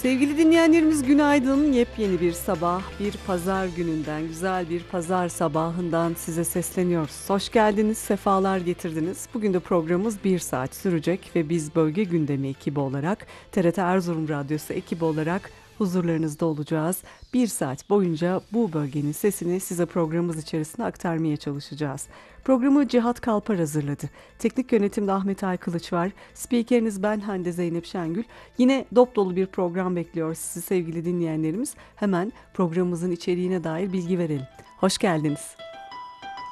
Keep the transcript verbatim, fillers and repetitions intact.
Sevgili dinleyenlerimiz günaydın. Yepyeni bir sabah, bir pazar gününden, güzel bir pazar sabahından size sesleniyoruz. Hoş geldiniz, sefalar getirdiniz. Bugün de programımız bir saat sürecek ve biz Bölge Gündemi ekibi olarak, T R T Erzurum Radyosu ekibi olarak huzurlarınızda olacağız. Bir saat boyunca bu bölgenin sesini size programımız içerisinde aktarmaya çalışacağız. Programı Cihat Kalpar hazırladı. Teknik yönetimde Ahmet Aykılıç var. Spikeriniz ben Hande Zeynep Şengül. Yine dop dolu bir program bekliyor sizi sevgili dinleyenlerimiz. Hemen programımızın içeriğine dair bilgi verelim. Hoş geldiniz.